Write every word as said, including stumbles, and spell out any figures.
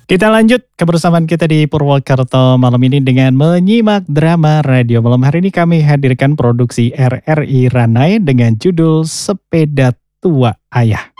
Kita lanjut kebersamaan kita di Purwokerto malam ini dengan menyimak drama radio. Malam hari ini kami hadirkan produksi R R I Ranai dengan judul Sepeda Tua Ayah.